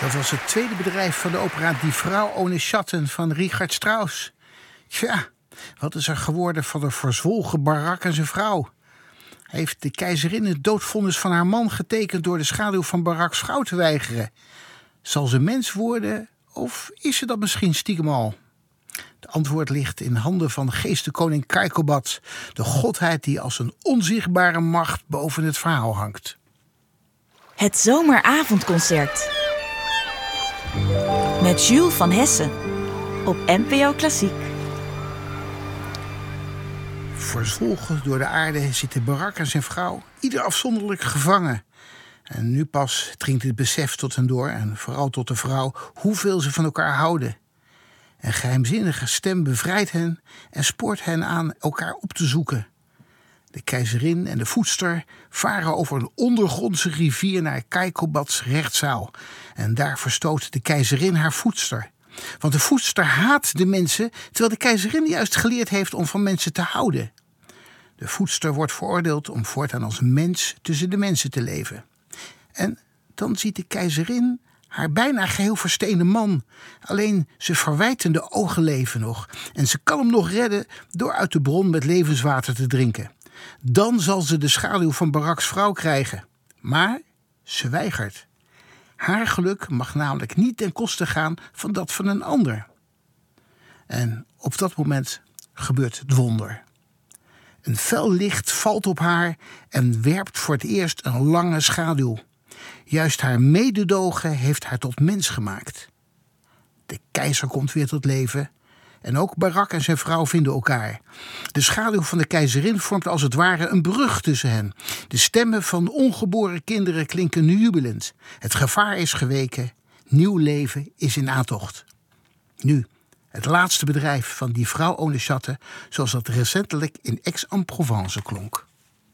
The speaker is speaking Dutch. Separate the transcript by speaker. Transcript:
Speaker 1: Dat was het tweede bedrijf van de opera Die Frau ohne Schatten van Richard Strauss. Tja, wat is er geworden van de verzwolgen Barak en zijn vrouw? Heeft de keizerin het doodvonnis van haar man getekend door de schaduw van Baraks vrouw te weigeren? Zal ze mens worden of is ze dat misschien stiekem al? Het antwoord ligt in handen van geestenkoning Kaikobad, de godheid die als een onzichtbare macht boven het verhaal hangt.
Speaker 2: Het zomeravondconcert met Jules van Hessen op NPO Klassiek.
Speaker 1: Verzwolgen door de aarde zitten Barak en zijn vrouw, ieder afzonderlijk gevangen. En nu pas dringt het besef tot hen door, en vooral tot de vrouw, hoeveel ze van elkaar houden. Een geheimzinnige stem bevrijdt hen en spoort hen aan elkaar op te zoeken. De keizerin en de voedster varen over een ondergrondse rivier naar Kaikobads rechtszaal. En daar verstoot de keizerin haar voedster. Want de voedster haat de mensen, terwijl de keizerin juist geleerd heeft om van mensen te houden. De voedster wordt veroordeeld om voortaan als mens tussen de mensen te leven. En dan ziet de keizerin haar bijna geheel versteende man. Alleen zijn verwijtende ogen leven nog. En ze kan hem nog redden door uit de bron met levenswater te drinken. Dan zal ze de schaduw van Baraks vrouw krijgen. Maar ze weigert. Haar geluk mag namelijk niet ten koste gaan van dat van een ander. En op dat moment gebeurt het wonder. Een fel licht valt op haar en werpt voor het eerst een lange schaduw. Juist haar mededogen heeft haar tot mens gemaakt. De keizer komt weer tot leven. En ook Barak en zijn vrouw vinden elkaar. De schaduw van de keizerin vormt als het ware een brug tussen hen. De stemmen van ongeboren kinderen klinken nu jubelend. Het gevaar is geweken. Nieuw leven is in aantocht. Nu, het laatste bedrijf van Die Frau ohne Schatten, zoals dat recentelijk in Aix-en-Provence klonk.